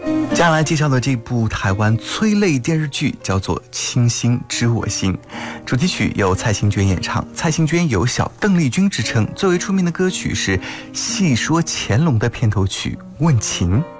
接下来介绍的这部台湾催泪电视剧叫做《倾心知我心》，主题曲由蔡幸娟演唱。蔡幸娟有小邓丽君之称，最为出名的歌曲是《戏说乾隆》的片头曲《问情》。